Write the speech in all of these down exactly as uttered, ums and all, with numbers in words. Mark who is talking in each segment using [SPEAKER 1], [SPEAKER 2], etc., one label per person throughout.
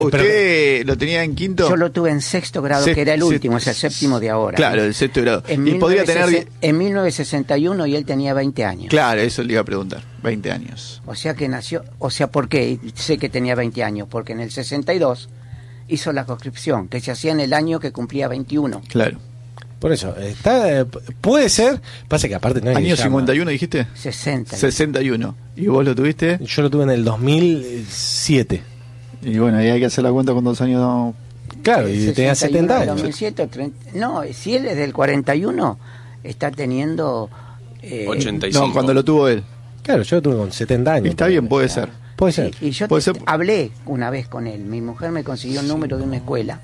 [SPEAKER 1] ¿Usted lo tenía en quinto?
[SPEAKER 2] Yo lo tuve en sexto grado,
[SPEAKER 1] Se,
[SPEAKER 2] que era el
[SPEAKER 1] se,
[SPEAKER 2] último, es el séptimo de ahora.
[SPEAKER 1] Claro, el sexto grado.
[SPEAKER 2] En
[SPEAKER 1] y podría tener...
[SPEAKER 2] En mil novecientos sesenta y uno y él tenía veinte años.
[SPEAKER 1] Claro, eso le iba a preguntar, veinte años.
[SPEAKER 2] O sea que nació, o sea, ¿por qué? Sé que tenía veinte años, porque en el sesenta y dos hizo la conscripción, que se hacía en el año que cumplía veintiuno.
[SPEAKER 1] Claro.
[SPEAKER 3] Por eso, está, puede ser, pasa que aparte no es
[SPEAKER 1] ¿Año cincuenta y uno dijiste?
[SPEAKER 2] sesenta.
[SPEAKER 1] sesenta y uno. ¿Y vos lo tuviste?
[SPEAKER 3] Yo lo tuve en el dos mil siete.
[SPEAKER 1] Y bueno, ahí hay que hacer la cuenta con dos años.
[SPEAKER 3] Claro, y tenía setenta años.
[SPEAKER 2] dos mil siete, treinta, no, si él es del cuarenta y uno, está teniendo...
[SPEAKER 4] Eh, ochenta y cinco.
[SPEAKER 1] No, cuando lo tuvo él.
[SPEAKER 3] Claro, yo lo tuve con setenta años.
[SPEAKER 1] Está bien, puede
[SPEAKER 2] claro.
[SPEAKER 1] ser.
[SPEAKER 3] Puede ser.
[SPEAKER 2] Y, y yo
[SPEAKER 1] puede
[SPEAKER 2] te,
[SPEAKER 1] ser.
[SPEAKER 2] hablé una vez con él, mi mujer me consiguió un número de una escuela.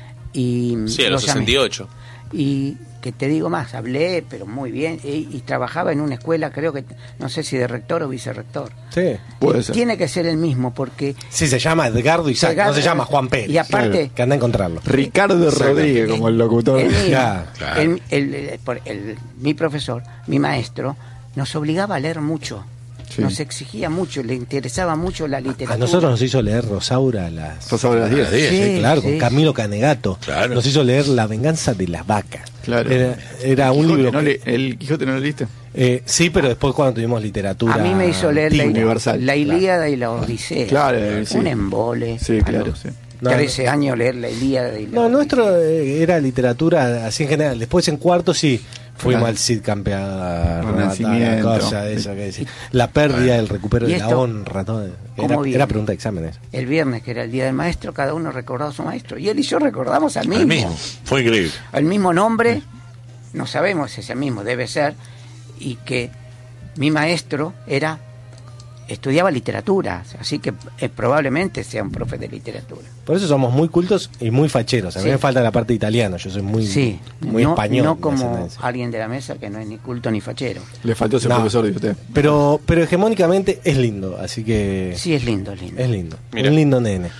[SPEAKER 2] Y
[SPEAKER 4] sí, a los sesenta y ocho.
[SPEAKER 2] Y que te digo más, hablé, pero muy bien, y, y trabajaba en una escuela, creo que, no sé si de rector o vicerrector.
[SPEAKER 3] Sí,
[SPEAKER 1] puede ser.
[SPEAKER 2] Tiene que ser el mismo, porque...
[SPEAKER 3] Sí, se llama Edgardo Isaac,
[SPEAKER 2] Edgardo,
[SPEAKER 3] no se llama Juan Pérez.
[SPEAKER 2] Y aparte...
[SPEAKER 3] Claro, que anda a encontrarlo.
[SPEAKER 1] Ricardo Rodríguez, como el locutor.
[SPEAKER 2] El mío,
[SPEAKER 3] claro, claro.
[SPEAKER 2] El, el, el, el, el, mi profesor, mi maestro, nos obligaba a leer mucho. Sí. Nos exigía mucho, le interesaba mucho la literatura.
[SPEAKER 3] A nosotros nos hizo leer Rosaura las
[SPEAKER 1] Rosaura las diez,
[SPEAKER 3] sí, sí, claro, sí, con Camilo Canegato.
[SPEAKER 4] Claro.
[SPEAKER 3] Nos hizo leer La venganza de las vacas.
[SPEAKER 1] Claro.
[SPEAKER 3] Era, era un libro.
[SPEAKER 1] ¿No le, ¿El Quijote no lo leíste?
[SPEAKER 3] Eh, sí, pero después cuando tuvimos literatura.
[SPEAKER 2] A mí me hizo leer la,
[SPEAKER 1] universal.
[SPEAKER 2] la Ilíada claro. y la Odisea.
[SPEAKER 1] Claro, sí.
[SPEAKER 2] Un embole.
[SPEAKER 1] Sí, claro, sí.
[SPEAKER 2] No, trece no. años leer la Ilíada y la
[SPEAKER 3] No,
[SPEAKER 2] Odisea.
[SPEAKER 3] nuestro eh, era literatura así en general. Después en cuarto sí. Fuimos
[SPEAKER 1] claro.
[SPEAKER 3] al Cid campeador,
[SPEAKER 1] Renacimiento,
[SPEAKER 3] cosa de eso que decir. La pérdida, el recupero de
[SPEAKER 2] esto,
[SPEAKER 3] la honra, todo. Era, era pregunta de exámenes.
[SPEAKER 2] El viernes, que era el día del maestro, cada uno recordaba a su maestro. Y él y yo recordamos al mismo.
[SPEAKER 4] Al mismo. Fue increíble.
[SPEAKER 2] Al mismo nombre, no sabemos si es el mismo, debe ser. Y que mi maestro era estudiaba literatura, así que eh, probablemente sea un profe de literatura.
[SPEAKER 3] Por eso somos muy cultos y muy facheros. A mí
[SPEAKER 2] sí.
[SPEAKER 3] me falta la parte italiana, yo soy muy,
[SPEAKER 2] sí.
[SPEAKER 3] muy
[SPEAKER 2] no,
[SPEAKER 3] español.
[SPEAKER 2] No como alguien de la mesa que no es ni culto ni fachero.
[SPEAKER 1] Le faltó ser no, profesor de usted.
[SPEAKER 3] Pero, pero hegemónicamente es lindo, así que...
[SPEAKER 2] Sí, es lindo, es lindo.
[SPEAKER 3] Es lindo.
[SPEAKER 4] Mira.
[SPEAKER 3] Un lindo nene.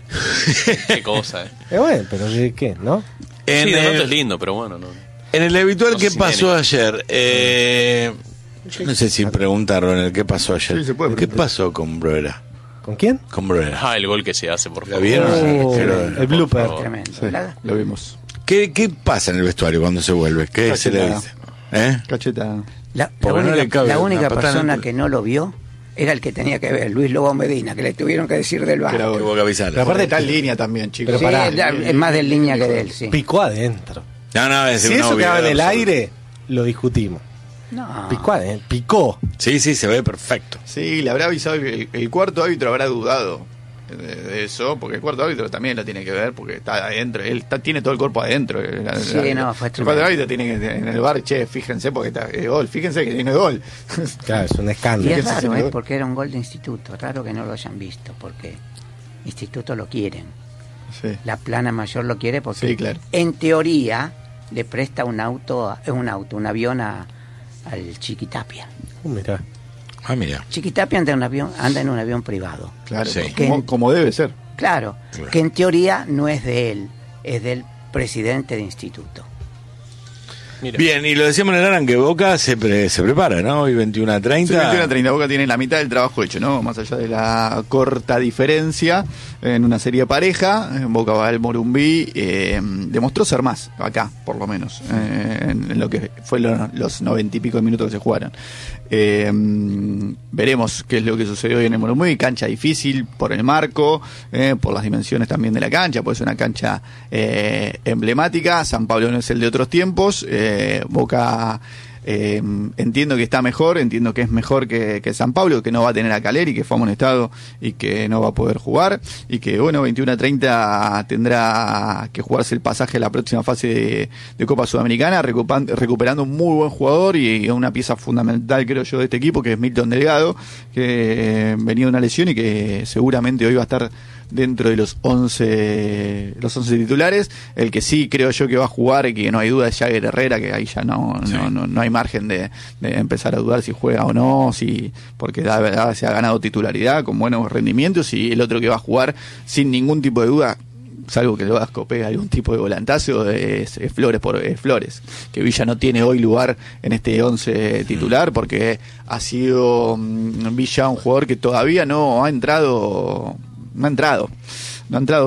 [SPEAKER 4] Qué cosa, eh.
[SPEAKER 3] eh bueno, pero ¿qué? ¿No?
[SPEAKER 4] En sí, de el... es lindo, pero bueno, no.
[SPEAKER 5] En el habitual
[SPEAKER 4] no
[SPEAKER 5] ¿qué
[SPEAKER 4] si
[SPEAKER 5] pasó
[SPEAKER 4] nene.
[SPEAKER 5] ayer? Eh... Yo no sé si preguntaron el qué pasó ayer.
[SPEAKER 1] Sí, ¿qué
[SPEAKER 5] pasó con Bruera?
[SPEAKER 3] ¿Con quién?
[SPEAKER 5] Con Bruera.
[SPEAKER 4] Ah, el gol que se hace, por favor.
[SPEAKER 5] ¿Lo vieron?
[SPEAKER 3] Oh,
[SPEAKER 5] sí,
[SPEAKER 3] el blooper.
[SPEAKER 2] Tremendo.
[SPEAKER 1] Sí, lo vimos.
[SPEAKER 5] ¿Qué, ¿Qué pasa en el vestuario cuando se vuelve? ¿Qué
[SPEAKER 1] Cacheta.
[SPEAKER 5] se le dice? ¿Eh?
[SPEAKER 1] Cacheta.
[SPEAKER 2] La, la única,
[SPEAKER 5] no le cabe
[SPEAKER 2] la única
[SPEAKER 5] en
[SPEAKER 2] persona
[SPEAKER 5] el...
[SPEAKER 2] que no lo vio era el que tenía que ver, Luis Lobo Medina, que le tuvieron que decir del bar.
[SPEAKER 5] Pero, que avisar.
[SPEAKER 1] Pero aparte está en línea también, chicos.
[SPEAKER 2] Pero sí, pará, es, es más de línea que de él, sí.
[SPEAKER 3] Picó adentro.
[SPEAKER 5] No, no, es
[SPEAKER 3] si eso quedaba en el aire, lo discutimos.
[SPEAKER 2] No.
[SPEAKER 3] Picó, ¿eh? Picó.
[SPEAKER 5] Sí, sí, se ve perfecto.
[SPEAKER 1] Sí, le habrá avisado, el, el cuarto árbitro habrá dudado de, de eso, porque el cuarto árbitro también lo tiene que ver, porque está adentro, él está, tiene todo el cuerpo adentro. La,
[SPEAKER 2] sí,
[SPEAKER 1] la,
[SPEAKER 2] no, fue
[SPEAKER 1] el cuarto árbitro tiene que en el bar, che, fíjense porque está el gol, fíjense que tiene gol.
[SPEAKER 3] Claro, es un escándalo.
[SPEAKER 2] Y es raro, ¿eh? Porque era un gol de instituto, raro que no lo hayan visto, porque instituto lo quieren.
[SPEAKER 1] Sí.
[SPEAKER 2] La plana mayor lo quiere porque
[SPEAKER 1] sí, claro.
[SPEAKER 2] En teoría le presta un auto, un auto, un avión a al Chiquitapia.
[SPEAKER 3] Uh, mirá.
[SPEAKER 5] Ah, mira.
[SPEAKER 2] Chiquitapia anda en un avión, anda en un avión privado.
[SPEAKER 1] Claro,
[SPEAKER 5] sí.
[SPEAKER 1] como, en, como debe ser.
[SPEAKER 2] Claro, claro, que en teoría no es de él, es del presidente de instituto.
[SPEAKER 5] Mira. Bien, y lo decíamos en el arranque, Boca se, pre, se prepara, ¿no? Hoy veintiuno a treinta.
[SPEAKER 1] Sí, veintiuno a treinta, Boca tiene la mitad del trabajo hecho, ¿no? Más allá de la corta diferencia en una serie pareja, Boca va al Morumbí, eh, demostró ser más, acá, por lo menos, eh, en, en lo que fue lo, los noventa y pico de minutos que se jugaron. Eh, veremos qué es lo que sucedió hoy en el Morumbí, cancha difícil por el marco, eh, por las dimensiones también de la cancha, pues es una cancha eh, emblemática. San Pablo no es el de otros tiempos, eh, Boca eh, entiendo que está mejor, entiendo que es mejor que, que San Pablo, que no va a tener a Caleri, que fue amonestado y que no va a poder jugar, y que bueno, veintiuno a treinta tendrá que jugarse el pasaje a la próxima fase de, de Copa Sudamericana, recuperando, recuperando un muy buen jugador y una pieza fundamental, creo yo, de este equipo, que es Milton Delgado, que eh, venía de una lesión y que seguramente hoy va a estar dentro de los once los once titulares. El que sí creo yo que va a jugar y que no hay duda es Jagger Herrera, que ahí ya no, sí. no, no, no hay margen de, de empezar a dudar si juega o no, si porque la verdad se ha ganado titularidad con buenos rendimientos, y el otro que va a jugar sin ningún tipo de duda, salvo que el Vasco pega algún tipo de volantazo, es, es Flores por es Flores, que Villa no tiene hoy lugar en este once titular, porque ha sido Villa un jugador que todavía no ha entrado no ha entrado no ha entrado